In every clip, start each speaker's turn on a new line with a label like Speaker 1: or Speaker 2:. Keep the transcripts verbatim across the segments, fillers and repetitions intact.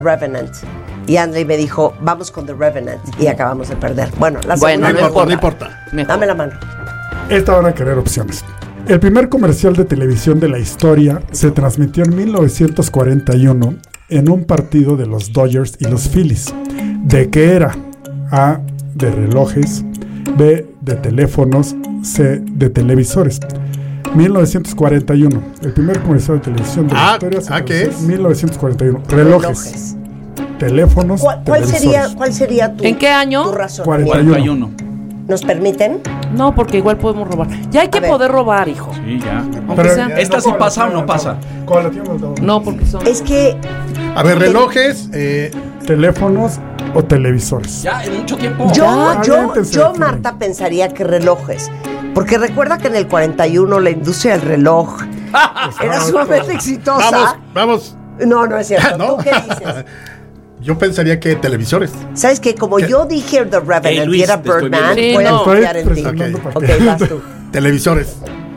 Speaker 1: Revenant. Y Andrei me dijo, vamos con The Revenant. Y acabamos de perder. Bueno, la
Speaker 2: bueno,
Speaker 1: segunda.
Speaker 2: no importa, no importa.
Speaker 1: Dame la mano.
Speaker 3: Esta van a querer opciones. El primer comercial de televisión de la historia se transmitió en mil novecientos cuarenta y uno en un partido de los Dodgers y los Phillies. ¿De qué era? A, de relojes. B, de teléfonos. C, de televisores. mil novecientos cuarenta y uno. El primer comercial de televisión de la
Speaker 4: Ah,
Speaker 3: historia se
Speaker 4: ah, ¿qué es?
Speaker 3: mil novecientos cuarenta y uno. Relojes.
Speaker 1: Relojes.
Speaker 3: Teléfonos.
Speaker 1: ¿Cuál, cuál
Speaker 3: televisores.
Speaker 1: sería, ¿Cuál sería tu,
Speaker 2: ¿En qué año?
Speaker 1: tu razón?
Speaker 3: cuarenta y uno.
Speaker 1: ¿Nos permiten?
Speaker 2: No, porque igual podemos robar. Ya hay que
Speaker 1: A ver.
Speaker 2: poder robar, hijo.
Speaker 5: Sí, ya.
Speaker 2: Aunque
Speaker 3: Pero-
Speaker 2: sea.
Speaker 5: ¿Esta sí pasa o no pasa?
Speaker 3: ¿Cuál la tienes?
Speaker 2: No, porque son.
Speaker 1: Es que
Speaker 4: A ver, relojes. Eh,
Speaker 3: Teléfonos o televisores.
Speaker 5: Ya, en mucho tiempo.
Speaker 1: yo,
Speaker 3: Ya,
Speaker 1: yo,
Speaker 3: aviéntense,
Speaker 1: yo,
Speaker 3: sí.
Speaker 1: Marta, pensaría que relojes. Porque recuerda que en el cuarenta y uno la industria del reloj era sumamente exitosa.
Speaker 4: vamos, vamos.
Speaker 1: No, no es cierto.
Speaker 4: ¿No?
Speaker 1: ¿Tú qué dices?
Speaker 4: Yo pensaría que televisores.
Speaker 1: ¿Sabes qué? Como
Speaker 4: ¿Qué?
Speaker 1: yo dije The Revenant
Speaker 5: Hey, Luis,
Speaker 1: y era
Speaker 5: te estoy
Speaker 1: Birdman,
Speaker 2: viendo.
Speaker 1: voy a
Speaker 2: Sí, no.
Speaker 1: confiar en ti.
Speaker 3: Estoy presentando
Speaker 4: Ok.
Speaker 3: para
Speaker 1: Ok,
Speaker 3: que-
Speaker 1: vas tú.
Speaker 4: Televisores.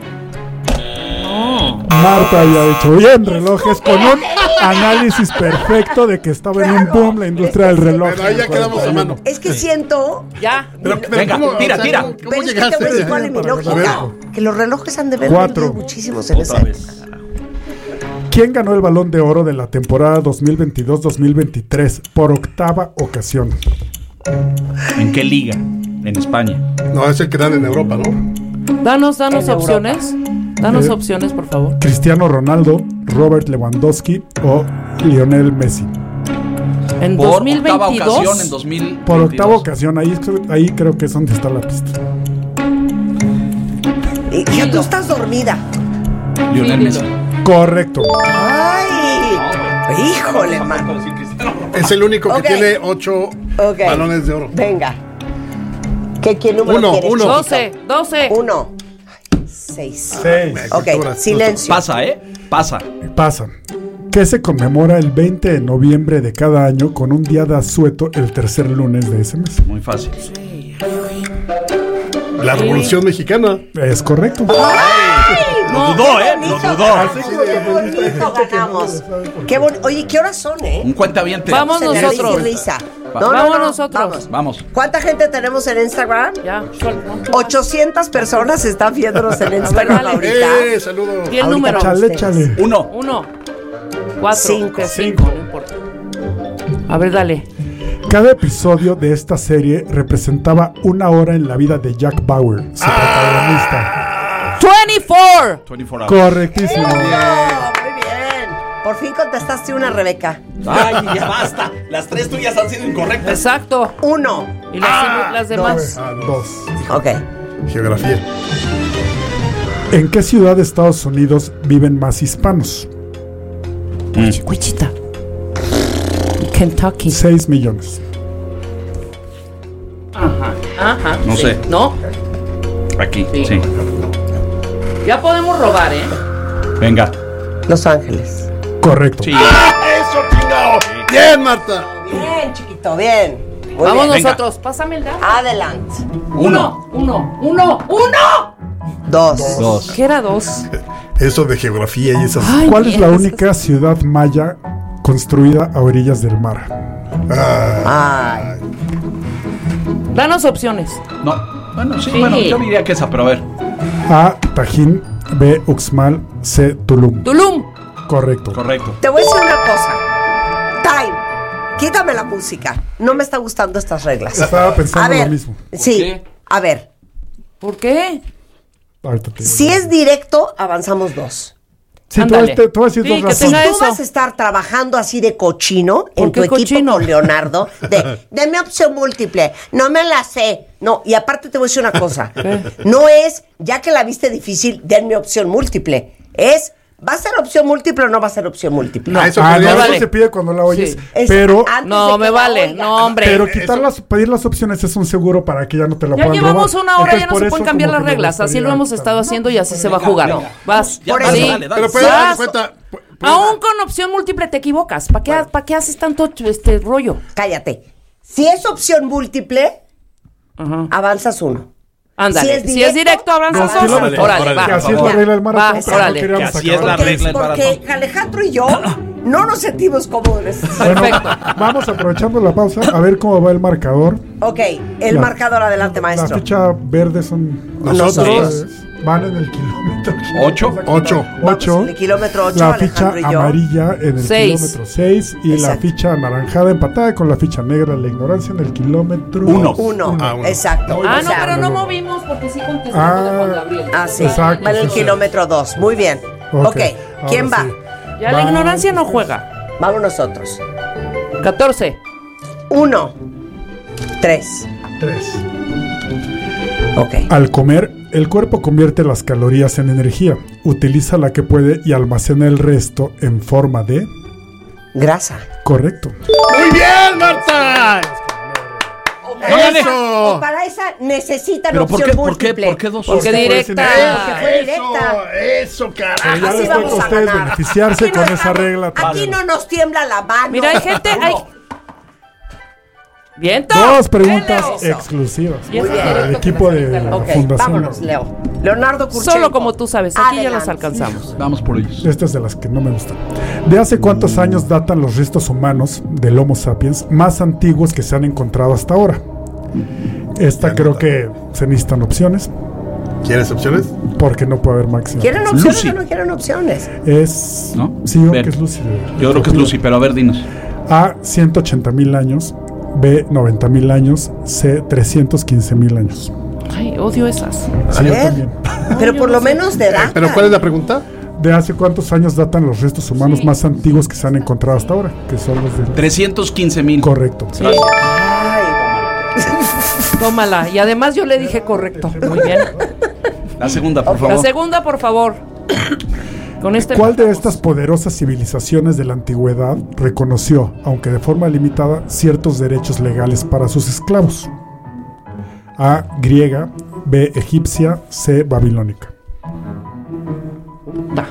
Speaker 3: Marta había dicho bien relojes con un análisis perfecto de que estaba en un boom la industria del reloj.
Speaker 4: Pero ahí ya quedamos a mano.
Speaker 1: Es que siento...
Speaker 2: Ya.
Speaker 4: Pero, pero
Speaker 5: Venga,
Speaker 4: ¿cómo,
Speaker 5: tira, tira.
Speaker 4: ¿Cómo,
Speaker 1: Pero
Speaker 4: cómo
Speaker 1: es que te voy a decir
Speaker 4: llegaste?
Speaker 1: cuál es mi
Speaker 3: A ver.
Speaker 1: lógica. Que los relojes han de haber
Speaker 3: Cuatro.
Speaker 1: vendido muchísimos en esa
Speaker 5: Otra
Speaker 1: época.
Speaker 5: vez.
Speaker 3: ¿Quién ganó el Balón de Oro de la temporada dos mil veintidós dos mil veintitrés por octava ocasión?
Speaker 5: ¿En qué liga? En España.
Speaker 4: No, es el que dan en Europa, ¿no?
Speaker 2: Danos, danos
Speaker 1: En
Speaker 2: opciones. Danos
Speaker 3: Eh.
Speaker 2: opciones, por favor.
Speaker 3: ¿Cristiano Ronaldo, Robert Lewandowski o Lionel Messi?
Speaker 2: En
Speaker 5: Por
Speaker 2: dos mil
Speaker 5: octava
Speaker 2: veintidós.
Speaker 5: ocasión en dos mil veintidós.
Speaker 3: Por octava ocasión, ahí, ahí creo que es donde está la pista.
Speaker 1: Y ya tú estás dormida.
Speaker 5: Lionel Messi.
Speaker 3: Correcto.
Speaker 1: ¡Ay! ¡Híjole, man!
Speaker 4: Es el único que
Speaker 1: Ok.
Speaker 4: tiene ocho
Speaker 1: Ok.
Speaker 4: balones de oro.
Speaker 1: Venga. ¿Qué, ¿Qué número
Speaker 4: Uno,
Speaker 1: quieres?
Speaker 4: uno.
Speaker 1: chiquito?
Speaker 2: doce, doce.
Speaker 1: Uno. Seis.
Speaker 3: Seis.
Speaker 1: Ok,
Speaker 4: Cultura.
Speaker 1: silencio.
Speaker 5: Pasa, ¿eh? Pasa.
Speaker 3: Pasa. ¿Qué se conmemora el veinte de noviembre de cada año con un día de asueto el tercer lunes de ese mes?
Speaker 5: Muy fácil.
Speaker 4: La Revolución Mexicana.
Speaker 3: Es correcto.
Speaker 5: Lo dudó, ¿eh? Lo dudó.
Speaker 1: Qué bonito ganamos. Qué bon- Oye, ¿qué horas son, eh?
Speaker 5: Un cuentaviente.
Speaker 2: Vamos
Speaker 1: Se me
Speaker 2: nosotros.
Speaker 1: risa y risa.
Speaker 5: Va-
Speaker 1: No, no,
Speaker 2: Vamos
Speaker 1: no,
Speaker 2: nosotros.
Speaker 1: Vamos.
Speaker 5: Vamos.
Speaker 1: ¿Cuánta gente tenemos en Instagram?
Speaker 2: Ya. suel- no, tú.
Speaker 1: ochocientas personas están viéndonos en Instagram
Speaker 2: dale.
Speaker 1: ahorita.
Speaker 4: ¡Eh! ¡Saludos!
Speaker 2: Di el
Speaker 1: Ahorita
Speaker 2: número.
Speaker 3: Chale,
Speaker 1: ustedes.
Speaker 3: chale.
Speaker 5: Uno.
Speaker 2: Uno. Cuatro.
Speaker 1: Cinco.
Speaker 2: que Cinco, no importa. A ver, dale.
Speaker 3: Cada episodio de esta serie representaba una hora en la vida de Jack Bauer, su protagonista.
Speaker 2: veinticuatro.
Speaker 5: veinticuatro hours.
Speaker 3: Correctísimo.
Speaker 1: Oh, muy bien. Por fin contestaste una, Rebeca.
Speaker 5: Ay, ya basta. Las tres tuyas han sido incorrectas.
Speaker 2: Exacto.
Speaker 1: Uno.
Speaker 2: Y las, las demás.
Speaker 4: Ah, no.
Speaker 3: Dos.
Speaker 1: Ok.
Speaker 4: Geografía.
Speaker 3: ¿En qué ciudad de Estados Unidos viven más hispanos?
Speaker 2: Wichita. Kentucky.
Speaker 3: Seis millones.
Speaker 2: Ajá.
Speaker 5: No
Speaker 2: sí.
Speaker 5: sé.
Speaker 2: No.
Speaker 5: Aquí,
Speaker 2: Sí.
Speaker 5: sí.
Speaker 2: Ya podemos robar, ¿eh?
Speaker 5: Venga.
Speaker 1: Los Ángeles.
Speaker 3: Correcto.
Speaker 5: Sí.
Speaker 4: ¡Eso, chingado! ¡Bien, Marta!
Speaker 1: Bien, chiquito, bien. Muy
Speaker 2: Vamos
Speaker 1: bien.
Speaker 2: nosotros. Pásame el dado.
Speaker 1: Adelante.
Speaker 2: Uno. Uno. Uno. Uno.
Speaker 1: Dos.
Speaker 5: Dos.
Speaker 2: ¿Qué era dos?
Speaker 4: Eso de geografía y esas.
Speaker 2: Ay,
Speaker 3: ¿Cuál es la
Speaker 2: bien,
Speaker 3: única ciudad maya construida a orillas del mar?
Speaker 1: Ay.
Speaker 2: Danos opciones.
Speaker 5: No. Bueno, sí,
Speaker 2: Sí.
Speaker 5: bueno, yo diría que esa, pero a ver.
Speaker 3: A. Tajín. B. Uxmal. C. Tulum.
Speaker 2: Tulum.
Speaker 3: Correcto.
Speaker 5: Correcto.
Speaker 1: Te voy a decir una cosa. Time. Quítame la música. No me está gustando estas reglas.
Speaker 3: Estaba pensando
Speaker 1: A ver,
Speaker 3: lo mismo.
Speaker 1: Sí.
Speaker 5: qué?
Speaker 1: A ver.
Speaker 2: ¿Por qué?
Speaker 3: Ahorita te digo.
Speaker 1: Si es directo, avanzamos dos.
Speaker 3: Sí, te
Speaker 2: Ándale.
Speaker 3: voy a- te te voy a decir
Speaker 2: Sí,
Speaker 3: dos
Speaker 2: que
Speaker 3: razones.
Speaker 1: Si
Speaker 2: tenga
Speaker 1: tú
Speaker 2: eso.
Speaker 1: vas a estar trabajando así de cochino en tu
Speaker 2: qué
Speaker 1: equipo
Speaker 2: cochino?
Speaker 1: con Leonardo, de deme opción múltiple, no me la sé. No, y aparte te voy a decir una cosa. No es, ya que la viste difícil, denme opción múltiple. Es, ¿va a ser opción múltiple o no va a ser opción múltiple?
Speaker 4: Ah, eso
Speaker 3: Ah, no,
Speaker 4: podría-
Speaker 3: eso
Speaker 2: vale.
Speaker 3: se pide cuando la oyes.
Speaker 2: Sí.
Speaker 1: Es
Speaker 3: Pero,
Speaker 1: antes
Speaker 2: No,
Speaker 1: de que
Speaker 2: me
Speaker 1: la
Speaker 2: vale.
Speaker 1: oiga.
Speaker 2: No, hombre.
Speaker 3: pero quitar las, pedir las opciones es un seguro para que ya no te la
Speaker 2: Ya
Speaker 3: puedan
Speaker 2: llevamos
Speaker 3: robar.
Speaker 2: una hora,
Speaker 3: Entonces,
Speaker 2: ya no
Speaker 3: por
Speaker 2: se
Speaker 3: eso
Speaker 2: pueden cambiar
Speaker 3: como
Speaker 2: las
Speaker 3: que me
Speaker 2: reglas. Así
Speaker 3: gustaría
Speaker 2: lo hemos
Speaker 3: quitar.
Speaker 2: estado haciendo y así se va a jugar.
Speaker 5: venga.
Speaker 2: Vas.
Speaker 5: Ya,
Speaker 1: Por
Speaker 5: dale,
Speaker 1: eso.
Speaker 5: dale, dale.
Speaker 4: Pero puedes
Speaker 2: Vas.
Speaker 4: darte cuenta. pu- puedes-
Speaker 2: Aún con opción múltiple te equivocas. ¿Para qué, ¿para qué haces tanto este rollo?
Speaker 1: Cállate. Si es opción múltiple,
Speaker 2: Ajá.
Speaker 1: avanzas uno.
Speaker 2: Ándale.
Speaker 1: Si es
Speaker 2: Si es
Speaker 1: directo,
Speaker 2: directo, avanzas
Speaker 3: dos
Speaker 2: dos.
Speaker 3: kilómetros.
Speaker 2: Órale,
Speaker 5: Órale,
Speaker 2: va.
Speaker 3: Que así es
Speaker 5: favor.
Speaker 3: la regla del maratón.
Speaker 2: Va,
Speaker 3: pero no
Speaker 2: órale.
Speaker 3: queríamos
Speaker 5: Que así es
Speaker 3: acabar.
Speaker 5: la
Speaker 1: Porque,
Speaker 5: regla del
Speaker 1: porque
Speaker 5: maratón.
Speaker 1: Alejandro y yo no nos sentimos cómodos.
Speaker 3: Bueno, vamos aprovechando la pausa a ver cómo va el marcador.
Speaker 1: Ok, el
Speaker 3: La-
Speaker 1: marcador, adelante, maestro.
Speaker 3: La ficha verde son
Speaker 1: Nosotros.
Speaker 3: ustedes. Van en el kilómetro.
Speaker 5: ¿Ocho?
Speaker 4: Ocho.
Speaker 1: Vamos
Speaker 3: ocho.
Speaker 1: en el kilómetro ocho,
Speaker 3: La ficha
Speaker 1: Alejandro y yo.
Speaker 3: amarilla en el
Speaker 2: Seis.
Speaker 3: kilómetro seis y
Speaker 1: Exacto.
Speaker 3: la ficha anaranjada empatada con la ficha negra, la ignorancia en el kilómetro
Speaker 5: Uno.
Speaker 1: Uno,
Speaker 4: Ah, uno.
Speaker 1: exacto.
Speaker 2: Ah,
Speaker 1: O
Speaker 2: no,
Speaker 1: sea,
Speaker 2: pero no movimos porque sí contestó
Speaker 3: Ah.
Speaker 2: de Juan Gabriel.
Speaker 1: Ah, sí.
Speaker 3: Exacto,
Speaker 1: Va en el
Speaker 3: sí, sí.
Speaker 1: kilómetro dos. Muy bien. Ok,
Speaker 3: Ok,
Speaker 1: ¿quién
Speaker 3: ahora
Speaker 1: va?
Speaker 3: sí.
Speaker 2: Ya la
Speaker 3: Va-
Speaker 2: ignorancia no juega.
Speaker 1: Vamos nosotros.
Speaker 2: catorce.
Speaker 1: Uno. Tres.
Speaker 3: Tres.
Speaker 1: Ok.
Speaker 3: Al comer, el cuerpo convierte las calorías en energía, utiliza la que puede y almacena el resto en forma de...
Speaker 1: Grasa.
Speaker 3: Correcto.
Speaker 4: ¡Muy bien, Marta!
Speaker 5: No gané.
Speaker 4: ¡Eso!
Speaker 1: O para esa necesitan
Speaker 5: ¿Pero por
Speaker 1: opción
Speaker 5: qué, por qué,
Speaker 1: múltiple.
Speaker 5: por qué dos?
Speaker 2: Porque
Speaker 3: Porque
Speaker 2: directa.
Speaker 1: fue directa.
Speaker 4: ¡Eso,
Speaker 3: Pero
Speaker 4: carajo!
Speaker 3: ya
Speaker 1: Así
Speaker 3: les
Speaker 1: vamos
Speaker 3: toca a
Speaker 1: a
Speaker 3: ustedes
Speaker 1: ganar.
Speaker 3: beneficiarse
Speaker 1: Aquí no
Speaker 3: con esa
Speaker 1: estamos-
Speaker 3: regla.
Speaker 1: Aquí
Speaker 3: también.
Speaker 1: no nos tiembla la mano.
Speaker 2: Mira, hay gente. Hay... Viento.
Speaker 3: Dos preguntas
Speaker 1: Eso.
Speaker 3: exclusivas
Speaker 2: Y eso es
Speaker 3: para el
Speaker 2: directo que
Speaker 3: equipo
Speaker 2: me
Speaker 3: de
Speaker 2: salió
Speaker 3: la
Speaker 1: Ok,
Speaker 3: Fundación.
Speaker 1: vámonos, Leo. Leonardo Kurchenko.
Speaker 2: Solo como tú sabes, aquí ya los
Speaker 1: Adelante.
Speaker 2: alcanzamos.
Speaker 5: Vamos por ellos.
Speaker 3: Esta es de las que no me gustan. ¿De hace cuántos años datan los restos humanos del Homo sapiens más antiguos que se han encontrado hasta ahora? Esta creo que se necesitan opciones,
Speaker 4: ¿Quieres opciones?
Speaker 3: porque no puede haber máximo.
Speaker 1: ¿Quieren opciones
Speaker 5: Lucy.
Speaker 1: o no quieren opciones?
Speaker 3: Es...
Speaker 5: ¿No?
Speaker 3: Sí, yo creo
Speaker 5: Ver.
Speaker 3: que es Lucy.
Speaker 5: Yo creo que es Lucy, pero a ver, dinos.
Speaker 3: A, ciento ochenta mil años. B, noventa mil años. C, trescientos quince mil años.
Speaker 2: Ay, odio esas.
Speaker 3: Sí, yo
Speaker 1: ver.
Speaker 3: también.
Speaker 1: Pero por lo menos de edad.
Speaker 4: ¿Pero cuál es la pregunta?
Speaker 3: ¿De hace cuántos años datan los restos humanos
Speaker 2: Sí.
Speaker 3: más antiguos que se han encontrado hasta ahora? Que son los de...
Speaker 5: trescientos quince mil.
Speaker 3: Correcto.
Speaker 5: Gracias.
Speaker 1: Ay,
Speaker 2: Tómala. Y además yo le dije correcto. Muy bien.
Speaker 5: La segunda, por
Speaker 2: La
Speaker 5: favor.
Speaker 2: segunda, por favor. Con este
Speaker 3: ¿Cuál de estas poderosas civilizaciones de la antigüedad reconoció, aunque de forma limitada, ciertos derechos legales para sus esclavos? A, griega. B, egipcia. C, babilónica.
Speaker 2: Da.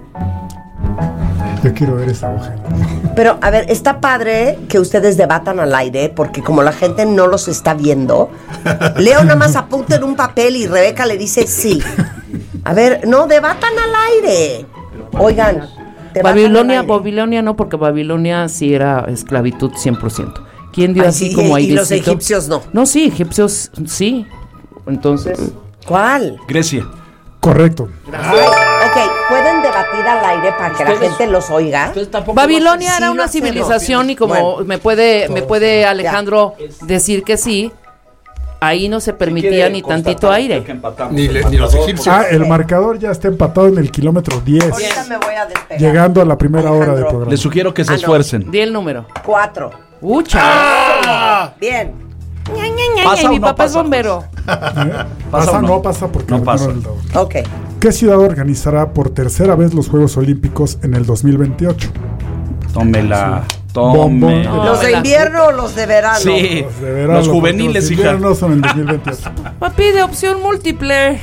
Speaker 3: Yo quiero ver esa hoja.
Speaker 1: pero a ver, está padre que ustedes debatan al aire, porque como la gente no los está viendo, Leo nada más apunta en un papel y Rebeca le dice sí. A ver, no, debatan al aire. Oigan, debatan
Speaker 2: Babilonia,
Speaker 1: al aire.
Speaker 2: Babilonia no, porque Babilonia sí era esclavitud cien por ciento. ¿Quién dio
Speaker 1: Ay,
Speaker 2: así
Speaker 1: sí,
Speaker 2: como
Speaker 1: y
Speaker 2: airecito?
Speaker 1: los egipcios no.
Speaker 2: No, sí, egipcios sí. Entonces,
Speaker 1: ¿Cuál?
Speaker 5: Grecia.
Speaker 3: Correcto.
Speaker 1: Ay, ok, ¿pueden debatir al aire para que la
Speaker 5: Ustedes-
Speaker 1: gente los oiga?
Speaker 2: Babilonia
Speaker 1: Sí,
Speaker 2: era
Speaker 1: lo
Speaker 2: una
Speaker 1: hacemos.
Speaker 2: civilización y como
Speaker 1: Bueno.
Speaker 2: me puede me puede Alejandro decir que sí, ahí no se permitía ni tantito aire.
Speaker 4: Ni, le- ni los egipcios.
Speaker 3: Ah, el marcador ya está empatado en el kilómetro diez,
Speaker 1: Ahorita me voy a despegar.
Speaker 3: llegando a la primera hora de
Speaker 1: Alejandro.
Speaker 3: programa.
Speaker 5: Les sugiero que se
Speaker 1: Ah, no.
Speaker 5: esfuercen.
Speaker 2: Di el número.
Speaker 1: Cuatro.
Speaker 2: Ucha.
Speaker 1: Ah. Bien.
Speaker 5: ¿Pasa o
Speaker 2: Mi
Speaker 5: no
Speaker 2: papá es
Speaker 5: pasa,
Speaker 2: bombero.
Speaker 3: ¿Eh?
Speaker 5: ¿Pasa
Speaker 3: ¿Pasa
Speaker 5: o no?
Speaker 3: no pasa? Porque
Speaker 5: No
Speaker 3: me
Speaker 5: pasa.
Speaker 3: metieron el dado.
Speaker 1: Ok.
Speaker 3: ¿Qué ciudad organizará por tercera vez los Juegos Olímpicos en el dos mil veintiocho?
Speaker 5: Tómela.
Speaker 3: Bombón.
Speaker 5: Tómela.
Speaker 2: No,
Speaker 1: ¿Los de
Speaker 2: ¿verdad?
Speaker 1: invierno o los de verano?
Speaker 5: Sí.
Speaker 3: Los, de verano,
Speaker 5: Los
Speaker 3: porque
Speaker 5: juveniles,
Speaker 3: los
Speaker 5: hija.
Speaker 3: inviernos son en dos mil veintiocho.
Speaker 2: Papi, de opción múltiple.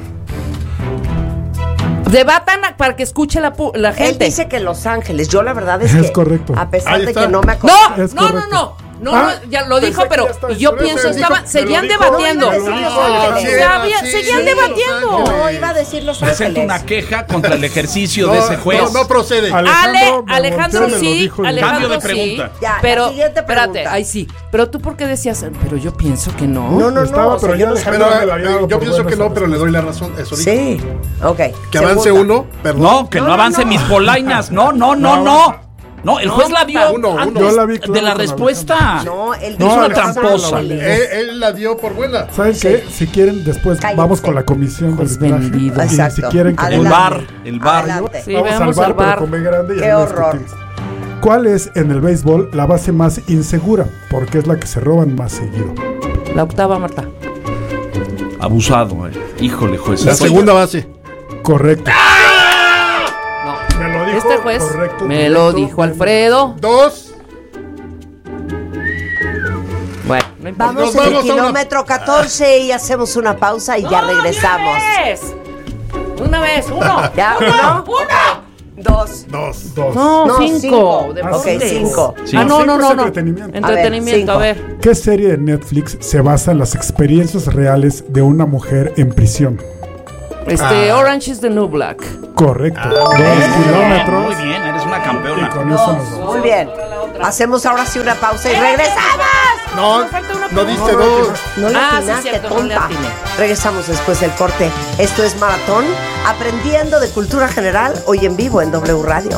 Speaker 2: Debatan para que escuche la, pu- la
Speaker 1: Él
Speaker 2: gente.
Speaker 1: dice que Los Ángeles. Yo la verdad es,
Speaker 3: Es
Speaker 1: que
Speaker 3: correcto.
Speaker 1: a pesar
Speaker 4: Ahí
Speaker 1: de
Speaker 4: está.
Speaker 1: que no me
Speaker 2: No,
Speaker 1: acuerdo.
Speaker 3: Es
Speaker 2: no, no,
Speaker 3: correcto.
Speaker 2: no. No,
Speaker 3: Ah,
Speaker 2: no, ya lo
Speaker 3: pensé
Speaker 2: dijo,
Speaker 3: que
Speaker 2: pero
Speaker 3: ya estaba-
Speaker 2: y yo
Speaker 3: pero
Speaker 2: pienso
Speaker 4: me
Speaker 2: estaban,
Speaker 4: dijo-
Speaker 2: seguían
Speaker 4: me lo dijo.
Speaker 2: debatiendo.
Speaker 1: No, iba a decir Los Ángeles.
Speaker 2: Se había-
Speaker 4: Sí,
Speaker 2: seguían
Speaker 4: sí,
Speaker 2: debatiendo.
Speaker 4: Los Ángeles.
Speaker 1: No, iba a decir Los
Speaker 5: Presenta
Speaker 1: Ángeles.
Speaker 5: una queja contra el ejercicio
Speaker 4: No,
Speaker 5: de ese juez.
Speaker 4: no, no procede.
Speaker 2: Ale,
Speaker 3: Alejandro me
Speaker 2: Alejandro
Speaker 3: volteó, me lo
Speaker 2: sí,
Speaker 3: dijo y-
Speaker 2: Alejandro
Speaker 5: Cambio de
Speaker 2: sí.
Speaker 5: pregunta.
Speaker 1: Ya, la
Speaker 2: pero
Speaker 1: siguiente
Speaker 2: espérate,
Speaker 1: pregunta.
Speaker 2: ay sí. Pero tú por qué decías, pero yo pienso que no.
Speaker 1: No, no, no.
Speaker 3: Estaba,
Speaker 1: o sea,
Speaker 3: pero
Speaker 1: yo
Speaker 3: ya
Speaker 1: no-
Speaker 3: Alejandro
Speaker 4: Pero
Speaker 3: me la había dado
Speaker 4: eh, yo
Speaker 3: por
Speaker 4: pienso
Speaker 3: buena
Speaker 4: que no,
Speaker 3: esa
Speaker 4: pero le doy la razón. Eso dijo.
Speaker 1: Sí. Ok.
Speaker 4: Que avance
Speaker 1: Segunda.
Speaker 4: uno, perdón.
Speaker 5: No, que no,
Speaker 1: No, no,
Speaker 5: avance
Speaker 1: no.
Speaker 5: mis polainas. No, no, no,
Speaker 3: No.
Speaker 5: no. No, el juez la dio
Speaker 4: Uno, uno.
Speaker 5: antes
Speaker 3: Yo la vi claro
Speaker 5: de la
Speaker 3: con
Speaker 5: respuesta.
Speaker 1: No, él
Speaker 3: No,
Speaker 1: dijo
Speaker 5: una
Speaker 1: Los
Speaker 5: tramposa.
Speaker 1: Ángeles.
Speaker 4: Él, él la dio por buena.
Speaker 3: ¿Saben qué? Si quieren, después
Speaker 1: Cállense.
Speaker 3: vamos con la comisión del
Speaker 2: Pues
Speaker 3: arbitraje.
Speaker 2: vendido.
Speaker 3: Y
Speaker 1: Exacto.
Speaker 3: si quieren que
Speaker 5: El
Speaker 1: Adelante.
Speaker 5: bar, el bar.
Speaker 1: Adelante.
Speaker 2: Sí,
Speaker 3: vamos al
Speaker 2: veamos
Speaker 3: bar,
Speaker 2: al
Speaker 3: pero
Speaker 2: bar.
Speaker 3: con B grande y
Speaker 1: Qué
Speaker 3: ahí lo
Speaker 1: horror.
Speaker 3: discutimos. ¿Cuál es en el béisbol la base más insegura? Porque es la que se roban más seguido.
Speaker 2: La octava, Marta.
Speaker 5: Abusado, eh. Híjole, juez.
Speaker 4: La segunda base.
Speaker 3: Correcto.
Speaker 2: No.
Speaker 3: Me lo dijo.
Speaker 2: Este juez
Speaker 3: correcto,
Speaker 2: me lo
Speaker 3: correcto.
Speaker 2: dijo Alfredo.
Speaker 4: Dos.
Speaker 2: Bueno, no importa.
Speaker 1: Vamos
Speaker 4: Nos
Speaker 1: en el
Speaker 4: vamos a una-
Speaker 1: kilómetro catorce y hacemos una pausa y ya
Speaker 2: No,
Speaker 1: regresamos.
Speaker 2: ¡De una vez! Una vez, uno.
Speaker 1: ¿Ya?
Speaker 2: uno,
Speaker 1: ¿Uno?
Speaker 2: uno.
Speaker 1: Dos.
Speaker 4: Dos.
Speaker 3: Dos.
Speaker 2: No,
Speaker 1: No,
Speaker 2: cinco.
Speaker 1: cinco.
Speaker 2: De
Speaker 3: Ah,
Speaker 1: Ok,
Speaker 2: deportes.
Speaker 1: cinco.
Speaker 5: Sí.
Speaker 2: Ah, no,
Speaker 3: Cinco
Speaker 2: no,
Speaker 3: es
Speaker 2: no, no.
Speaker 3: entretenimiento.
Speaker 2: Entretenimiento, a
Speaker 1: A ver,
Speaker 2: ver.
Speaker 3: ¿Qué serie de Netflix se basa en las experiencias reales de una mujer en prisión?
Speaker 2: Este,
Speaker 3: Ah.
Speaker 2: Orange is the New Black.
Speaker 3: Correcto.
Speaker 5: Ah,
Speaker 3: Dos kilómetros.
Speaker 5: Muy bien, eres una
Speaker 3: Y
Speaker 5: campeona.
Speaker 3: con eso nos vamos.
Speaker 1: Muy bien. Hacemos ahora sí una pausa y regresamos.
Speaker 4: No, no diste dos.
Speaker 1: No le
Speaker 2: Ah, sí,
Speaker 1: atinaste,
Speaker 2: cierto, no le
Speaker 1: tonta.
Speaker 2: atiné.
Speaker 1: Regresamos después del corte. Esto es Maratón, aprendiendo de cultura general, hoy en vivo en W Radio.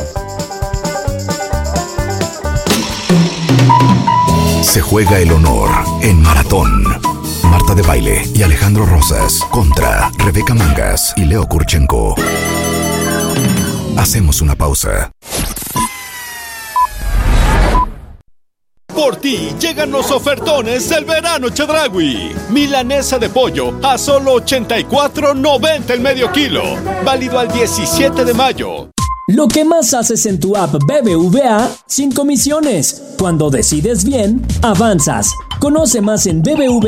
Speaker 6: Se juega el honor en Maratón. Marta de Baile y Alejandro Rosas contra Rebeca Mangas y Leo Kurchenko. Hacemos una pausa.
Speaker 7: Por ti llegan los ofertones del verano Chedraui. Milanesa de pollo a solo ochenta y cuatro noventa el medio kilo. Válido al diecisiete de mayo.
Speaker 8: Lo que más haces en tu app B B V A sin comisiones. Cuando decides bien, avanzas. Conoce más en B B V A.